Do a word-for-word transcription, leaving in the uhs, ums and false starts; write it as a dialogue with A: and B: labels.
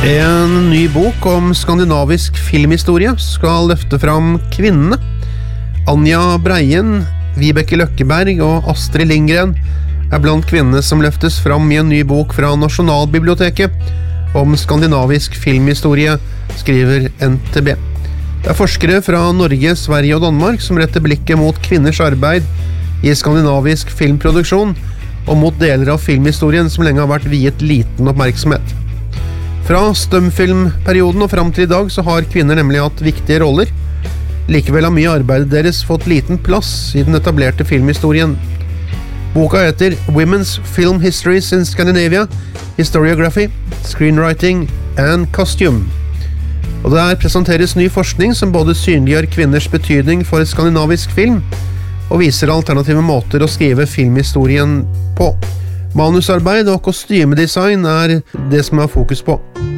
A: En ny bok om skandinavisk filmhistorie skal løfte fram kvinnene. Anja Breien, Vibeke Løkkeberg og Astrid Lindgren er blant kvinnene som løftes fram i en ny bok fra Nasjonalbiblioteket om skandinavisk filmhistorie, skriver N T B. Det er forskere fra Norge, Sverige og Danmark som retter blikket mot kvinners arbeid i skandinavisk filmproduksjon og mot deler av filmhistorien som lenge har vært viet liten oppmerksomhet. Fra stumfilmperioden og fram til i dag så har kvinner nemlig hatt viktige roller. Likevel har mye arbeidet deres fått liten plass i den etablerte filmhistorien. Boka heter Women's Film Histories in Scandinavia, Historiography, Screenwriting and Costume. Og der presenteres ny forskning som både synliggjør kvinners betydning for skandinavisk film og viser alternative måter å skrive filmhistorien på. Manusarbeid og kostymedesign er det som er fokus på.